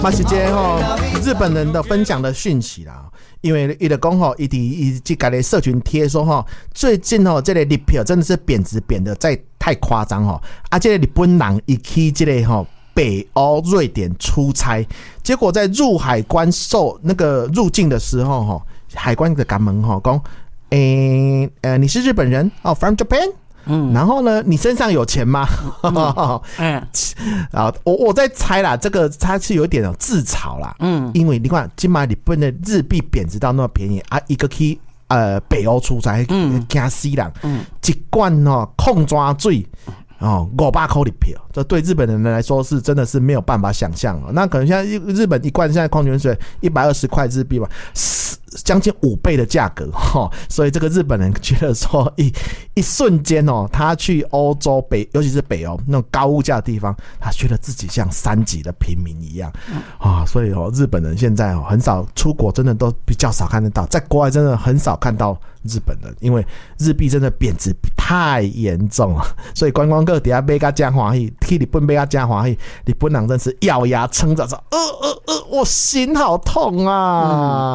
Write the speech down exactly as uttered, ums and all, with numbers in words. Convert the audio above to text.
嘛是这吼日本人的分享的讯息啦，因为伊就讲吼，伊伫伊即家的社群贴说吼，最近吼这个日票真的是贬值贬的再太夸张吼，啊，这个日本人伊去这个吼北欧瑞典出差，结果在入海关受那个入境的时候吼，海关的赶门吼讲，诶、欸、呃你是日本人哦 ，from Japan。嗯，然后呢？你身上有钱吗？嗯，嗯啊，我我在猜啦，这个它是有点自嘲啦。嗯，因为你看，今嘛日本的日币贬值到那么便宜啊，一个去呃北欧出差，嗯，惊死人，嗯，一罐哦控抓水哦五百块日票，这对日本人来说是真的是没有办法想象哦。那可能现在日本一罐现在矿泉水一百二十块日币嘛。将近五倍的价格哈，所以这个日本人觉得说一一瞬间哦，他去欧洲北，尤其是北欧那种高物价的地方，他觉得自己像三级的平民一样啊，所以哦，日本人现在哦很少出国，真的都比较少看得到，在国外真的很少看到日本人，因为日币真的贬值太严重了，所以观光客底下买个加欢喜，去日本买个加欢喜，日本人真是咬牙撑着说，呃呃呃，我心好痛啊。嗯